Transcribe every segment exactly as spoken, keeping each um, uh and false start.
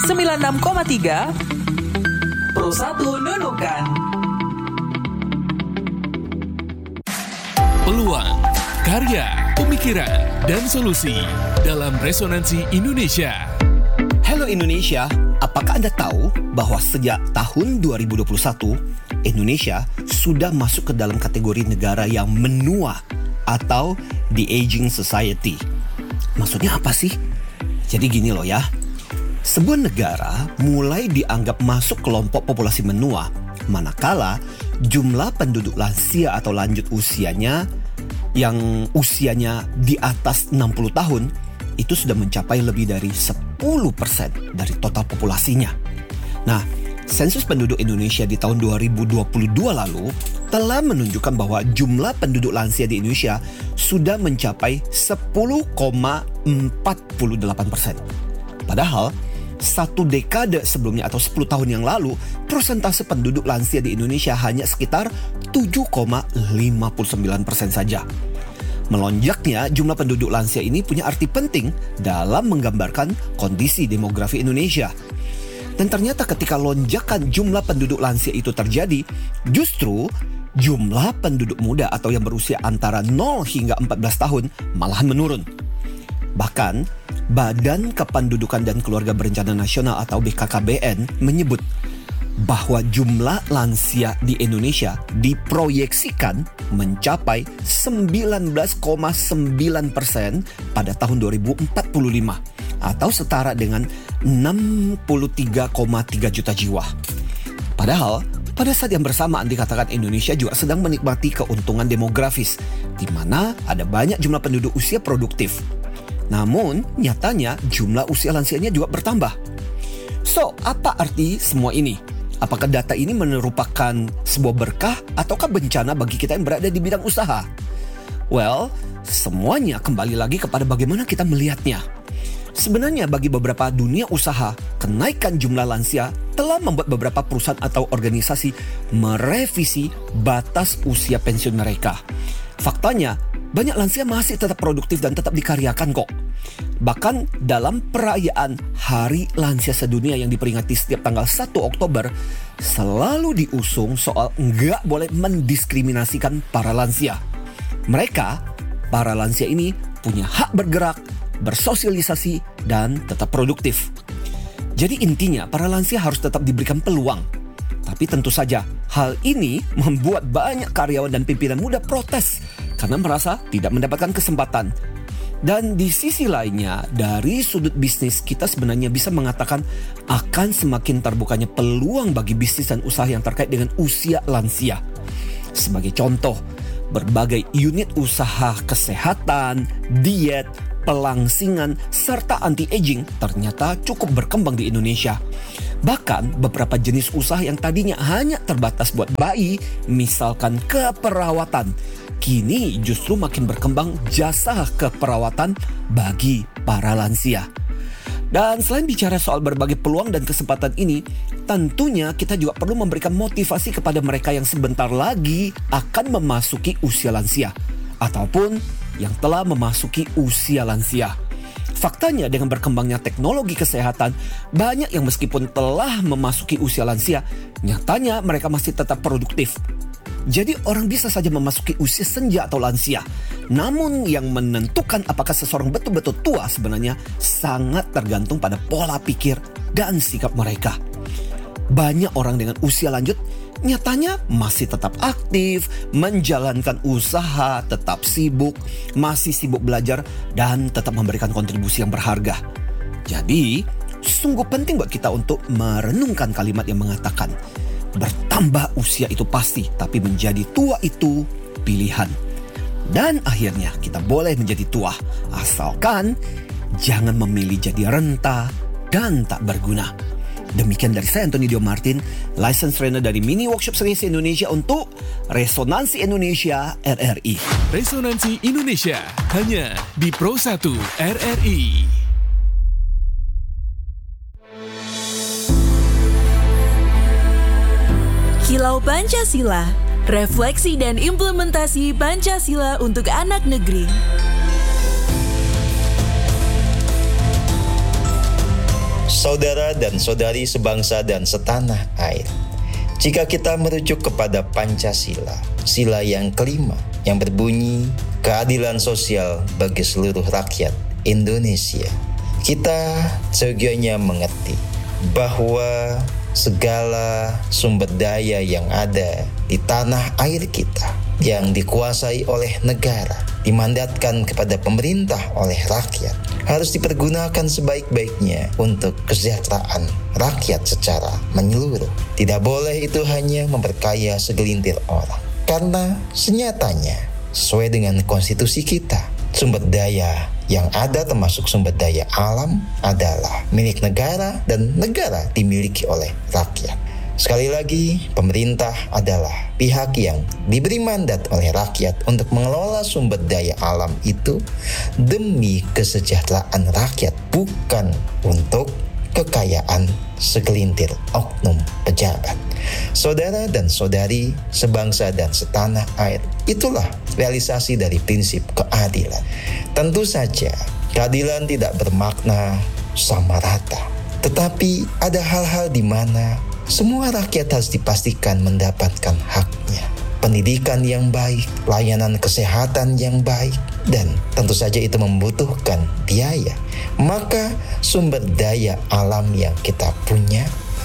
sembilan puluh enam koma tiga Pro satu Nunukan. Peluang, karya, pemikiran, dan solusi dalam Resonansi Indonesia. Halo Indonesia, apakah Anda tahu bahwa sejak tahun dua ribu dua puluh satu, Indonesia sudah masuk ke dalam kategori negara yang menua atau The Aging Society? Maksudnya apa sih? Jadi gini loh ya, sebuah negara mulai dianggap masuk kelompok populasi menua manakala jumlah penduduk lansia atau lanjut usianya yang usianya di atas enam puluh tahun itu sudah mencapai lebih dari sepuluh persen dari total populasinya. Nah, sensus penduduk Indonesia di tahun dua ribu dua puluh dua lalu telah menunjukkan bahwa jumlah penduduk lansia di Indonesia sudah mencapai sepuluh koma empat delapan persen. Padahal satu dekade sebelumnya atau sepuluh tahun yang lalu, persentase penduduk lansia di Indonesia hanya sekitar tujuh koma lima sembilan persen saja. Melonjaknya jumlah penduduk lansia ini punya arti penting dalam menggambarkan kondisi demografi Indonesia. Dan ternyata ketika lonjakan jumlah penduduk lansia itu terjadi, justru jumlah penduduk muda atau yang berusia antara nol hingga empat belas tahun malahan menurun. Bahkan, Badan Kependudukan dan Keluarga Berencana Nasional atau B K K B N menyebut bahwa jumlah lansia di Indonesia diproyeksikan mencapai sembilan belas koma sembilan persen pada tahun dua ribu empat puluh lima atau setara dengan enam puluh tiga koma tiga juta jiwa. Padahal, pada saat yang bersamaan dikatakan Indonesia juga sedang menikmati keuntungan demografis, di mana ada banyak jumlah penduduk usia produktif. Namun, nyatanya jumlah usia lansianya juga bertambah. So, apa arti semua ini? Apakah data ini merupakan sebuah berkah ataukah bencana bagi kita yang berada di bidang usaha? Well, semuanya kembali lagi kepada bagaimana kita melihatnya. Sebenarnya bagi beberapa dunia usaha, kenaikan jumlah lansia telah membuat beberapa perusahaan atau organisasi merevisi batas usia pensiun mereka. Faktanya, banyak lansia masih tetap produktif dan tetap dikaryakan kok. Bahkan dalam perayaan Hari Lansia Sedunia yang diperingati setiap tanggal satu Oktober, selalu diusung soal nggak boleh mendiskriminasikan para lansia. Mereka, para lansia ini punya hak bergerak, bersosialisasi, dan tetap produktif. Jadi intinya para lansia harus tetap diberikan peluang. Tapi tentu saja hal ini membuat banyak karyawan dan pimpinan muda protes karena merasa tidak mendapatkan kesempatan. Dan di sisi lainnya, dari sudut bisnis kita sebenarnya bisa mengatakan akan semakin terbukanya peluang bagi bisnis dan usaha yang terkait dengan usia lansia. Sebagai contoh, berbagai unit usaha kesehatan, diet, pelangsingan, serta anti-aging ternyata cukup berkembang di Indonesia. Bahkan beberapa jenis usaha yang tadinya hanya terbatas buat bayi, misalkan keperawatan, kini justru makin berkembang jasa keperawatan bagi para lansia. Dan selain bicara soal berbagai peluang dan kesempatan ini, tentunya kita juga perlu memberikan motivasi kepada mereka yang sebentar lagi akan memasuki usia lansia ataupun yang telah memasuki usia lansia. Faktanya dengan berkembangnya teknologi kesehatan, banyak yang meskipun telah memasuki usia lansia, nyatanya mereka masih tetap produktif. Jadi orang bisa saja memasuki usia senja atau lansia. Namun yang menentukan apakah seseorang betul-betul tua sebenarnya sangat tergantung pada pola pikir dan sikap mereka. Banyak orang dengan usia lanjut nyatanya masih tetap aktif, menjalankan usaha, tetap sibuk, masih sibuk belajar, dan tetap memberikan kontribusi yang berharga. Jadi, sungguh penting buat kita untuk merenungkan kalimat yang mengatakan, bertambah usia itu pasti, tapi menjadi tua itu pilihan. Dan akhirnya kita boleh menjadi tua, asalkan jangan memilih jadi renta dan tak berguna. Demikian dari saya Anthony Dio Martin, License Trainer dari Mini Workshop Series Indonesia untuk Resonansi Indonesia R R I. Resonansi Indonesia hanya di Pro satu R R I. Kilau Pancasila, refleksi dan implementasi Pancasila untuk anak negeri. Saudara dan saudari sebangsa dan setanah air, jika kita merujuk kepada Pancasila, sila yang kelima yang berbunyi keadilan sosial bagi seluruh rakyat Indonesia, kita seyogyanya mengerti bahwa segala sumber daya yang ada di tanah air kita yang dikuasai oleh negara, dimandatkan kepada pemerintah oleh rakyat, harus dipergunakan sebaik-baiknya untuk kesejahteraan rakyat secara menyeluruh. Tidak boleh itu hanya memperkaya segelintir orang. Karena senyatanya, sesuai dengan konstitusi kita, sumber daya yang ada termasuk sumber daya alam adalah milik negara dan negara dimiliki oleh rakyat. Sekali lagi, pemerintah adalah pihak yang diberi mandat oleh rakyat untuk mengelola sumber daya alam itu demi kesejahteraan rakyat, bukan untuk kekayaan segelintir oknum pejabat. Saudara dan saudari sebangsa dan setanah air, itulah realisasi dari prinsip keadilan. Tentu saja, keadilan tidak bermakna sama rata, tetapi ada hal-hal di mana semua rakyat harus dipastikan mendapatkan haknya. Pendidikan yang baik, layanan kesehatan yang baik, dan tentu saja itu membutuhkan biaya. Maka sumber daya alam yang kita punya,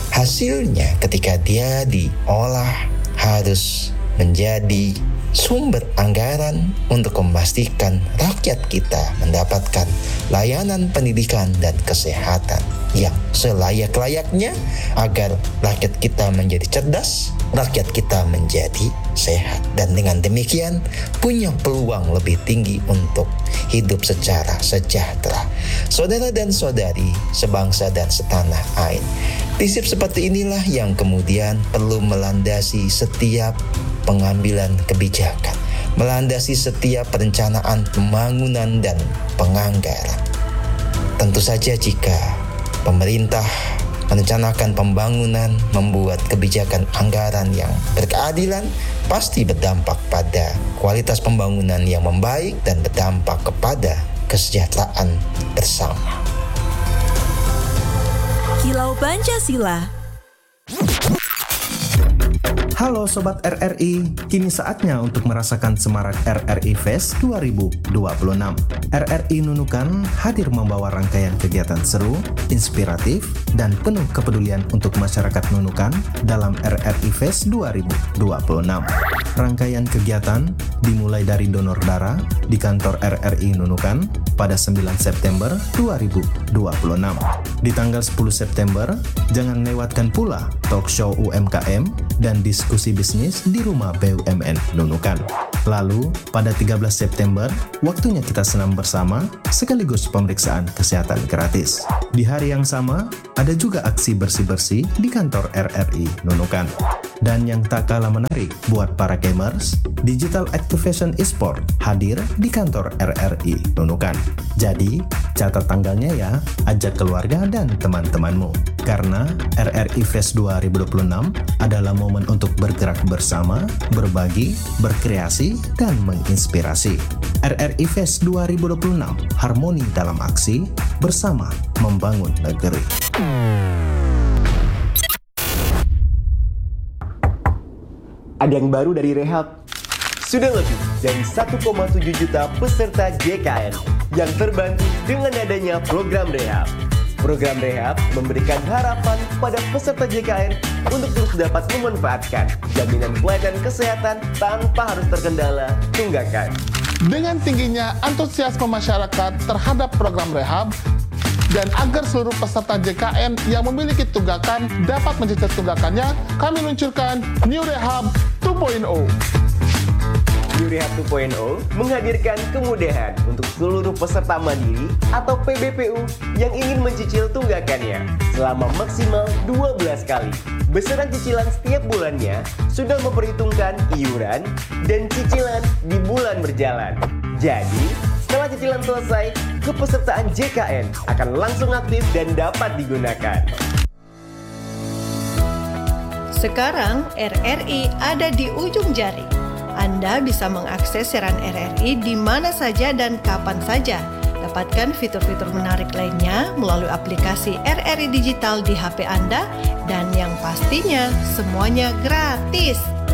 hasilnya ketika dia diolah harus menjadi sumber anggaran untuk memastikan rakyat kita mendapatkan layanan pendidikan dan kesehatan yang selayak-layaknya agar rakyat kita menjadi cerdas, rakyat kita menjadi sehat, dan dengan demikian punya peluang lebih tinggi untuk hidup secara sejahtera. Saudara dan saudari sebangsa dan setanah air, prinsip seperti inilah yang kemudian perlu melandasi setiap pengambilan kebijakan, melandasi setiap perencanaan pembangunan dan penganggaran. Tentu saja jika pemerintah merencanakan pembangunan, membuat kebijakan anggaran yang berkeadilan, pasti berdampak pada kualitas pembangunan yang membaik dan berdampak kepada kesejahteraan bersama. Kilau Pancasila. Halo Sobat R R I, kini saatnya untuk merasakan semarak R R I Fest dua ribu dua puluh enam. R R I Nunukan hadir membawa rangkaian kegiatan seru, inspiratif, dan penuh kepedulian untuk masyarakat Nunukan dalam R R I Fest dua ribu dua puluh enam. Rangkaian kegiatan dimulai dari donor darah di kantor R R I Nunukan pada sembilan September dua ribu dua puluh enam. Di tanggal sepuluh September, jangan lewatkan pula talk show U M K M dan diskusi bisnis di rumah B U M N Nunukan. Lalu, pada tiga belas September, waktunya kita senam bersama sekaligus pemeriksaan kesehatan gratis. Di hari yang sama, ada juga aksi bersih-bersih di kantor R R I Nunukan. Dan yang tak kalah menarik buat para gamers, Digital Activation Esport hadir di kantor R R I Nunukan. Jadi, catat tanggalnya ya, ajak keluarga dan teman-temanmu. Karena R R I Fest dua ribu dua puluh enam adalah momen untuk bergerak bersama, berbagi, berkreasi, dan menginspirasi. R R I Fest dua ribu dua puluh enam, harmoni dalam aksi, bersama membangun negeri. Ada yang baru dari Rehab. Sudah lebih dari satu koma tujuh juta peserta J K N yang terbantu dengan adanya program Rehab. Program Rehab memberikan harapan pada peserta J K N untuk terus dapat memanfaatkan jaminan pelayanan kesehatan tanpa harus terkendala tunggakan. Dengan tingginya antusiasme masyarakat terhadap program Rehab, dan agar seluruh peserta J K N yang memiliki tunggakan dapat mencicil tunggakannya, kami luncurkan New Rehab dua titik nol. New Rehab dua titik nol menghadirkan kemudahan untuk seluruh peserta mandiri atau P B P U yang ingin mencicil tunggakannya selama maksimal dua belas kali. Besaran cicilan setiap bulannya sudah memperhitungkan iuran dan cicilan di bulan berjalan. Jadi, setelah cicilan selesai, kepesertaan J K N akan langsung aktif dan dapat digunakan. Sekarang R R I ada di ujung jari. Anda bisa mengakses siaran R R I di mana saja dan kapan saja. Dapat dapatkan fitur-fitur menarik lainnya melalui aplikasi R R I Digital di H P Anda dan yang pastinya semuanya gratis.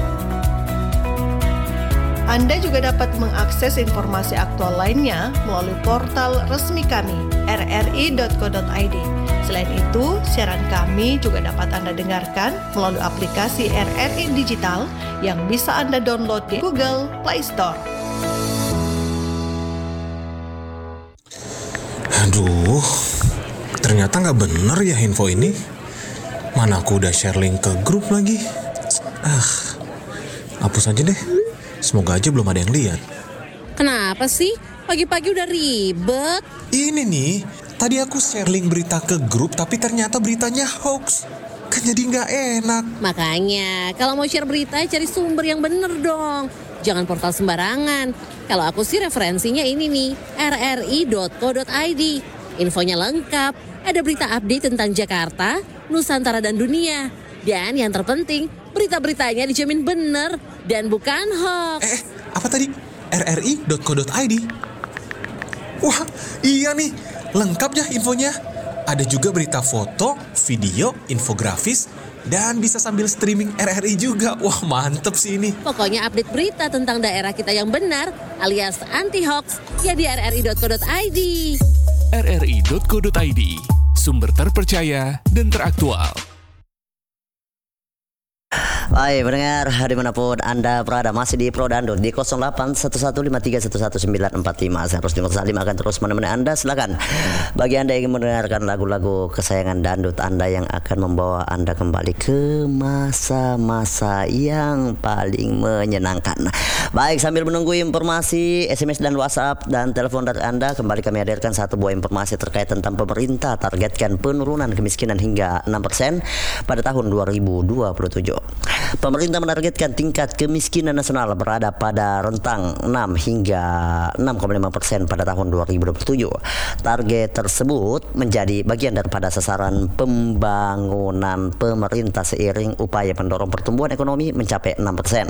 Anda juga dapat mengakses informasi aktual lainnya melalui portal resmi kami r r i dot co dot i d. Selain itu, siaran kami juga dapat Anda dengarkan melalui aplikasi R R I Digital yang bisa Anda download di Google Play Store. Aduh, ternyata nggak bener ya info ini. Mana aku udah share link ke grup lagi. Ah, hapus aja deh. Semoga aja belum ada yang lihat. Kenapa sih? Pagi-pagi udah ribet. Ini nih, tadi aku share link berita ke grup tapi ternyata beritanya hoax. Kan jadi nggak enak. Makanya, kalau mau share berita cari sumber yang bener dong. Jangan portal sembarangan. Kalau aku sih referensinya ini nih, r r i dot co dot i d. Infonya lengkap, ada berita update tentang Jakarta, Nusantara dan dunia. Dan yang terpenting, berita-beritanya dijamin bener dan bukan hoax. Eh, apa tadi? r r i dot co dot i d. Wah, iya nih, lengkap ya infonya. Ada juga berita foto, video, infografis, dan bisa sambil streaming R R I juga. Wah, mantep sih ini. Pokoknya update berita tentang daerah kita yang benar alias anti-hoax ya di r r i dot co dot i d. r r i dot co dot i d, sumber terpercaya dan teraktual. Baik, pendengar dimanapun Anda berada, masih di Pro Dandut di nol delapan satu satu lima tiga satu satu sembilan empat lima. Saya Rusdi Nur Salim akan terus menemani Anda. Silakan bagi Anda yang ingin mendengarkan lagu-lagu kesayangan Dandut Anda yang akan membawa Anda kembali ke masa-masa yang paling menyenangkan. Baik, sambil menunggu informasi S M S dan WhatsApp dan telepon dari Anda, kembali kami hadirkan satu buah informasi terkait tentang pemerintah targetkan penurunan kemiskinan hingga enam persen pada tahun dua ribu dua puluh tujuh. Pemerintah menargetkan tingkat kemiskinan nasional berada pada rentang enam hingga enam koma lima persen pada tahun dua ribu dua puluh tujuh. Target tersebut menjadi bagian daripada sasaran pembangunan pemerintah seiring upaya mendorong pertumbuhan ekonomi mencapai enam persen.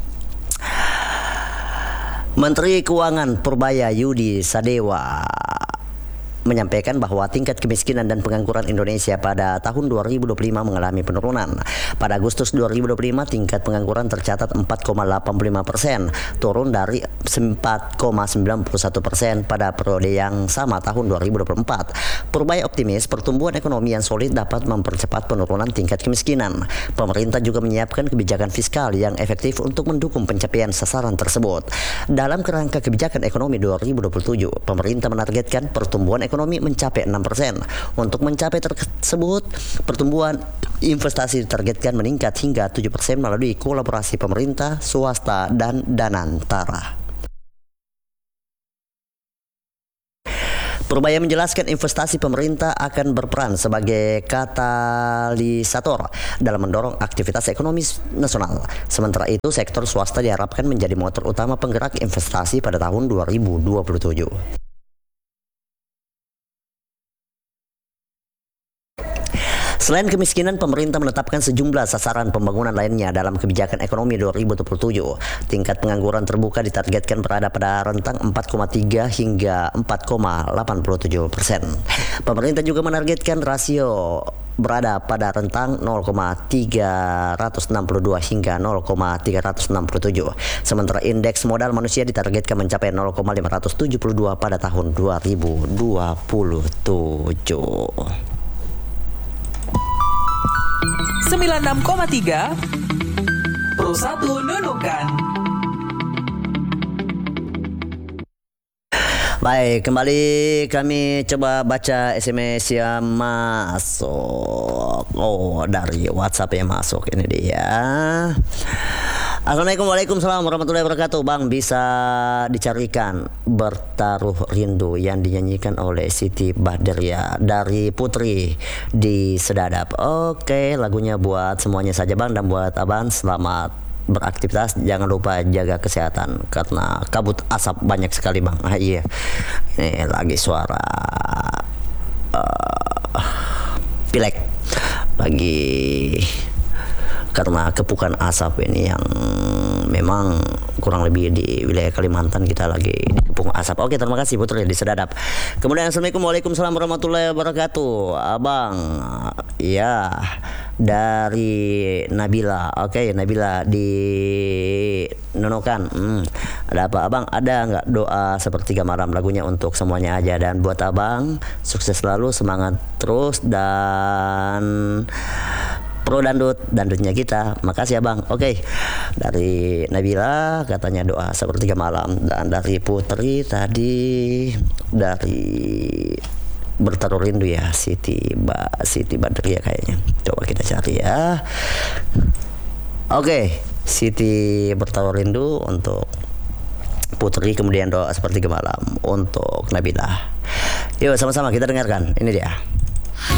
Menteri Keuangan Purbaya Yudi Sadewa menyampaikan bahwa tingkat kemiskinan dan pengangguran Indonesia pada tahun dua ribu dua puluh lima mengalami penurunan. Pada Agustus dua ribu dua puluh lima tingkat pengangguran tercatat empat koma delapan puluh lima persen, turun dari empat koma sembilan puluh satu persen pada periode yang sama tahun dua ribu dua puluh empat. Purbaya optimis pertumbuhan ekonomi yang solid dapat mempercepat penurunan tingkat kemiskinan. Pemerintah juga menyiapkan kebijakan fiskal yang efektif untuk mendukung pencapaian sasaran tersebut. Dalam kerangka kebijakan ekonomi dua ribu dua puluh tujuh, pemerintah menargetkan pertumbuhan ekonomi mencapai enam persen. Untuk mencapai tersebut, pertumbuhan investasi ditargetkan meningkat hingga tujuh persen melalui kolaborasi pemerintah, swasta, dan Danantara. Purbaya menjelaskan investasi pemerintah akan berperan sebagai katalisator dalam mendorong aktivitas ekonomi nasional. Sementara itu, sektor swasta diharapkan menjadi motor utama penggerak investasi pada tahun dua ribu dua puluh tujuh. Selain kemiskinan, pemerintah menetapkan sejumlah sasaran pembangunan lainnya dalam kebijakan ekonomi dua ribu dua puluh tujuh. Tingkat pengangguran terbuka ditargetkan berada pada rentang empat koma tiga hingga empat koma delapan puluh tujuh persen. Pemerintah juga menargetkan rasio berada pada rentang nol koma tiga enam dua hingga nol koma tiga enam tujuh. Sementara indeks modal manusia ditargetkan mencapai nol koma lima tujuh dua pada tahun dua ribu dua puluh tujuh. sembilan puluh enam koma tiga Pro satu Nunukan. Baik, kembali kami coba baca S M S yang masuk. Oh, dari WhatsApp yang masuk, ini dia. Assalamualaikum Waalaikumsalam warahmatullahi wabarakatuh. Bang, bisa dicarikan Bertaruh Rindu yang dinyanyikan oleh Siti Badriah dari Putri di Sedadap. Oke, lagunya buat semuanya saja Bang, dan buat Abang selamat beraktivitas. Jangan lupa jaga kesehatan karena kabut asap banyak sekali Bang. Ah, iya, ini lagi suara uh, pilek, lagi karena kepukan asap ini yang memang kurang lebih di wilayah Kalimantan kita lagi dikepung asap. Oke, terima kasih Putri di Sedadap. Kemudian assalamualaikum waalaikumsalam warahmatullahi wabarakatuh. Abang, ya dari Nabila. Oke, Nabila di Nunukan. Hmm. Ada apa abang? Ada nggak doa sepertiga malam lagunya untuk semuanya aja, dan buat abang sukses selalu, semangat terus, dan pro dandut dandutnya kita. Makasih abang. Oke, dari Nabila katanya doa sepertiga malam, dan dari Putri tadi dari Bertaruh Rindu ya, Siti Mbak Siti Badria kayaknya. Coba kita cari ya. Oke, Siti Bertaruh Rindu untuk Putri, kemudian doa sepertiga malam untuk Nabila. Yuk sama-sama kita dengarkan. Ini dia.